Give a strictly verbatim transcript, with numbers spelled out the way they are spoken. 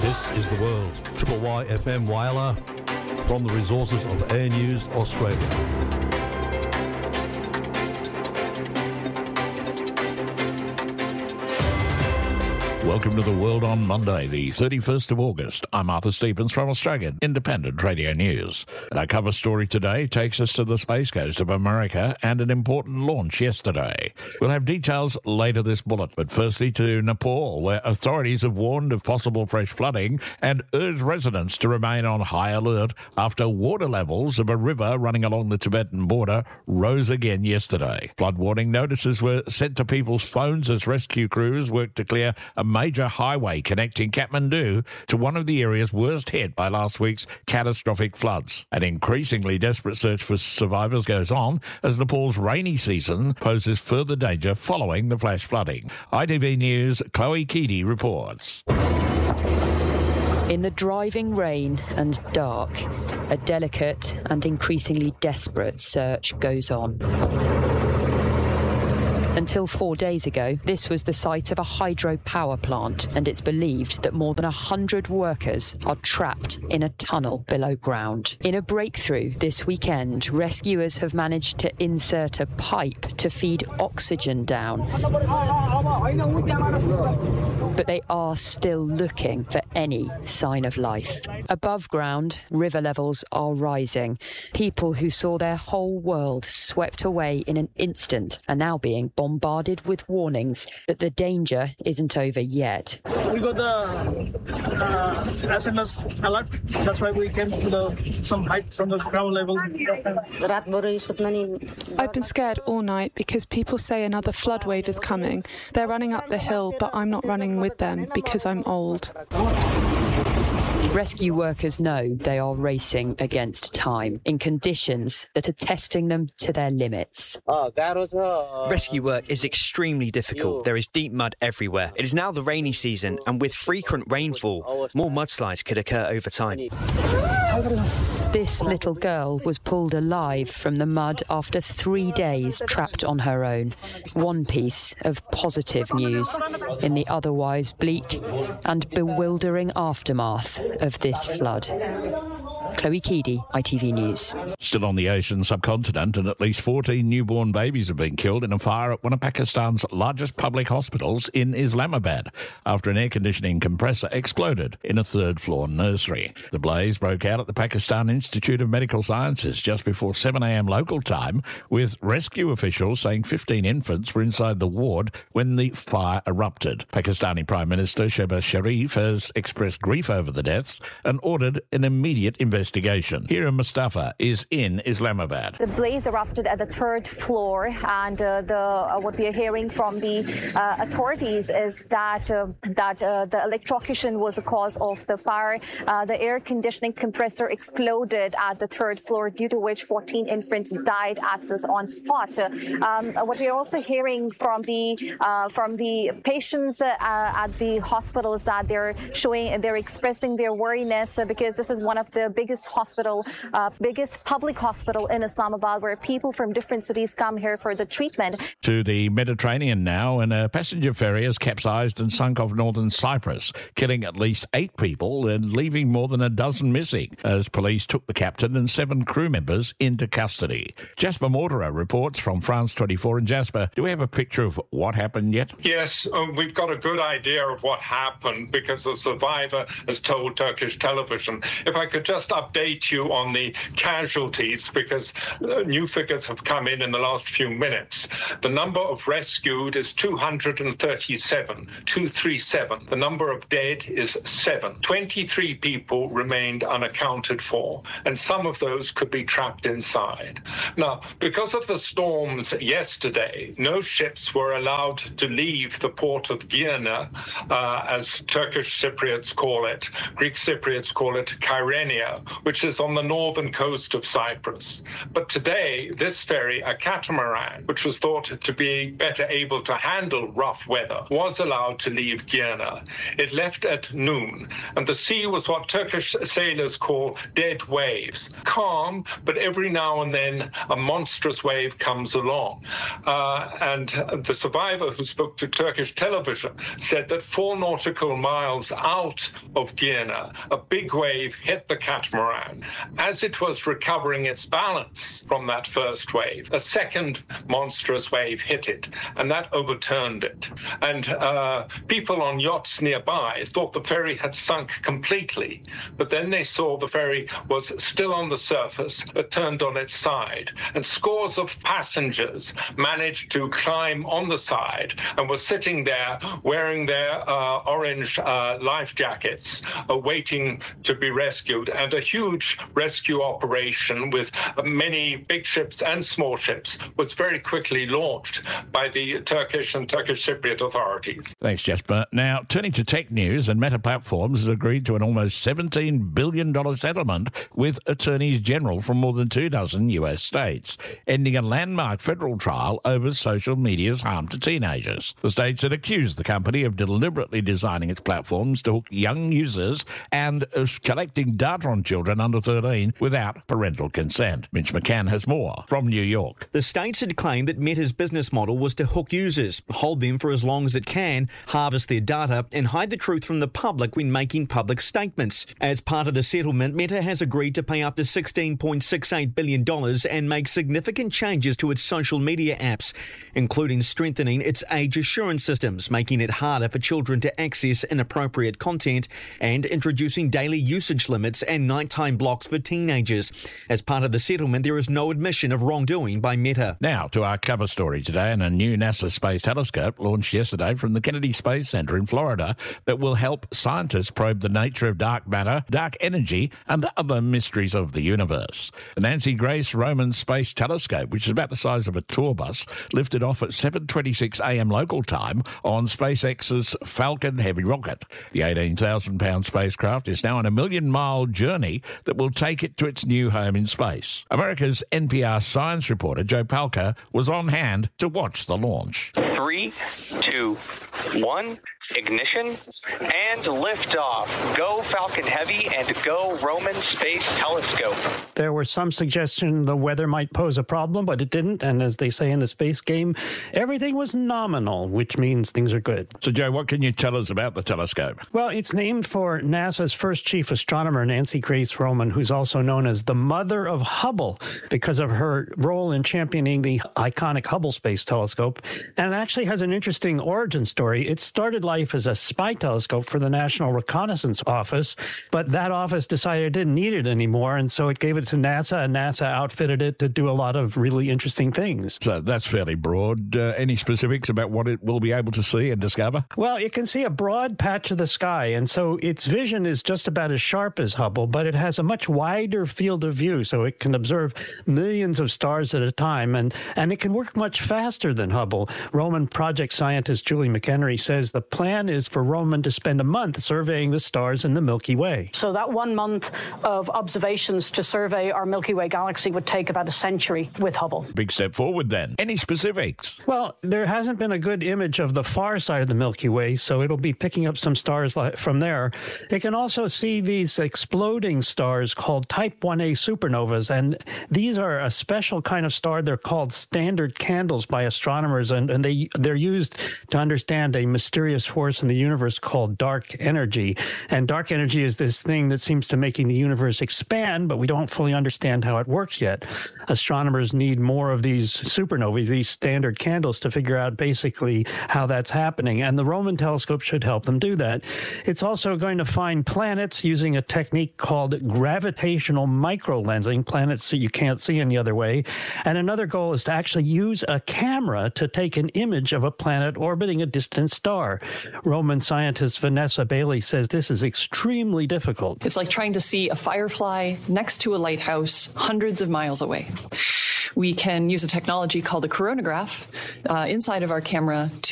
This is The World. Triple Y F M Whyalla from the resources of Air News Australia. Welcome to The World on Monday, the thirty-first of August. I'm Arthur Stevens from Australian Independent Radio News. And our cover story today takes us to the Space Coast of America and an important launch yesterday. We'll have details later this bullet, but firstly to Nepal, where authorities have warned of possible fresh flooding and urged residents to remain on high alert after water levels of a river running along the Tibetan border rose again yesterday. Flood warning notices were sent to people's phones as rescue crews worked to clear a major highway connecting Kathmandu to one of the areas worst hit by last week's catastrophic floods. An increasingly desperate search for survivors goes on as Nepal's rainy season poses further danger following the flash flooding. I T V News' Chloe Keedy reports. In the driving rain and dark, a delicate and increasingly desperate search goes on. Until four days ago, this was the site of a hydropower plant, and it's believed that more than one hundred workers are trapped in a tunnel below ground. In a breakthrough this weekend, rescuers have managed to insert a pipe to feed oxygen down. But they are still looking for any sign of life. Above ground, river levels are rising. People who saw their whole world swept away in an instant are now being bombarded with warnings that the danger isn't over yet. We got the uh, S M S alert. That's why we came to the, some height from the ground level. I've been scared all night because people say another flood wave is coming. They're running up the hill, but I'm not running with them because I'm old. Rescue workers know they are racing against time in conditions that are testing them to their limits. Rescue work is extremely difficult. There is deep mud everywhere. It is now the rainy season, and with frequent rainfall, more mudslides could occur over time. This little girl was pulled alive from the mud after three days trapped on her own. One piece of positive news in the otherwise bleak and bewildering aftermath of this flood. Chloe Keedy, I T V News. Still on the Asian subcontinent, and at least fourteen newborn babies have been killed in a fire at one of Pakistan's largest public hospitals in Islamabad after an air conditioning compressor exploded in a third-floor nursery. The blaze broke out at the Pakistan Institute of Medical Sciences just before seven a.m. local time, with rescue officials saying fifteen infants were inside the ward when the fire erupted. Pakistani Prime Minister Shehbaz Sharif has expressed grief over the deaths and ordered an immediate investigation. Investigation. Hira Mustafa is in Islamabad. The blaze erupted at the third floor, and uh, the uh, what we are hearing from the uh, authorities is that uh, that uh, the electrocution was the cause of the fire. Uh, the air conditioning compressor exploded at the third floor, due to which fourteen infants died at this on spot. Uh, um, what we are also hearing from the uh, from the patients uh, at the hospital is that they're showing they're expressing their worriness uh, because this is one of the biggest hospital, uh, biggest public hospital in Islamabad, where people from different cities come here for the treatment. To the Mediterranean now, and a passenger ferry has capsized and sunk off northern Cyprus, killing at least eight people and leaving more than a dozen missing, as police took the captain and seven crew members into custody. Jasper Morterer reports from France twenty-four. And Jasper, do we have a picture of what happened yet? Yes, um, we've got a good idea of what happened because the survivor has told Turkish television. If I could just update you on the casualties, because uh, new figures have come in in the last few minutes. The number of rescued is two hundred thirty-seven, two thirty-seven. The number of dead is seven. twenty-three people remained unaccounted for, and some of those could be trapped inside. Now, because of the storms yesterday, no ships were allowed to leave the port of Girne, uh, as Turkish Cypriots call it. Greek Cypriots call it Kyrenia, which is on the northern coast of Cyprus. But today, this ferry, a catamaran, which was thought to be better able to handle rough weather, was allowed to leave Girna. It left at noon, and the sea was what Turkish sailors call dead waves. Calm, but every now and then a monstrous wave comes along. Uh, and the survivor who spoke to Turkish television said that four nautical miles out of Girna, a big wave hit the catamaran. As it was recovering its balance from that first wave, a second monstrous wave hit it, and that overturned it. And uh, people on yachts nearby thought the ferry had sunk completely, but then they saw the ferry was still on the surface, but turned on its side, and scores of passengers managed to climb on the side and were sitting there wearing their uh, orange uh, life jackets, uh, waiting to be rescued. And a huge rescue operation with many big ships and small ships was very quickly launched by the Turkish and Turkish Cypriot authorities. Thanks, Jasper. Now, turning to tech news, and Meta Platforms has agreed to an almost seventeen billion dollars settlement with attorneys general from more than two dozen U S states, ending a landmark federal trial over social media's harm to teenagers. The states had accused the company of deliberately designing its platforms to hook young users and of collecting data on children under thirteen without parental consent. Mitch McCann has more from New York. The states had claimed that Meta's business model was to hook users, hold them for as long as it can, harvest their data, and hide the truth from the public when making public statements. As part of the settlement, Meta has agreed to pay up to sixteen point six eight billion dollars and make significant changes to its social media apps, including strengthening its age assurance systems, making it harder for children to access inappropriate content, and introducing daily usage limits and nighttime blocks for teenagers. As part of the settlement, there is no admission of wrongdoing by Meta. Now to our cover story today, and a new NASA space telescope launched yesterday from the Kennedy Space Center in Florida that will help scientists probe the nature of dark matter, dark energy, and other mysteries of the universe. The Nancy Grace Roman Space Telescope, which is about the size of a tour bus, lifted off at seven twenty-six a.m. local time on SpaceX's Falcon Heavy rocket. The eighteen thousand pound spacecraft is now on a million-mile journey that will take it to its new home in space. America's N P R science reporter Joe Palca was on hand to watch the launch. Three, two, one, ignition, and liftoff. Go Falcon Heavy and go Roman Space Telescope. There was some suggestion the weather might pose a problem, but it didn't. And as they say in the space game, everything was nominal, which means things are good. So, Joe, what can you tell us about the telescope? Well, it's named for NASA's first chief astronomer, Nancy Grace Roman, who's also known as the mother of Hubble because of her role in championing the iconic Hubble Space Telescope. And it actually has an interesting origin story. It started life as a spy telescope for the National Reconnaissance Office, but that office decided it didn't need it anymore, and so it gave it to NASA, and NASA outfitted it to do a lot of really interesting things. So that's fairly broad. Uh, any specifics about what it will be able to see and discover? Well, it can see a broad patch of the sky, and so its vision is just about as sharp as Hubble, but it has a much wider field of view, so it can observe millions of stars at a time, and, and it can work much faster than Hubble. Roman project scientist Julie McHenry says the plan is for Roman to spend a month surveying the stars in the Milky Way. So that one month of observations to survey our Milky Way galaxy would take about a century with Hubble. Big step forward then. Any specifics? Well, there hasn't been a good image of the far side of the Milky Way, so it'll be picking up some stars from there. It can also see these exploding stars called Type one A supernovas, and these are a special kind of star. They're called standard candles by astronomers, and, and they, they're used to understand a mysterious force in the universe called dark energy. And dark energy is this thing that seems to making the universe expand, but we don't fully understand how it works yet. Astronomers need more of these supernovae, these standard candles, to figure out basically how that's happening. And the Roman telescope should help them do that. It's also going to find planets using a technique called gravitational microlensing, planets that you can't see any other way. And another goal is to actually use a camera to take an image of a planet orbiting a distant star. Roman scientist Vanessa Bailey says this is extremely difficult. It's like trying to see a firefly next to a lighthouse hundreds of miles away. We can use a technology called a coronagraph uh, inside of our camera to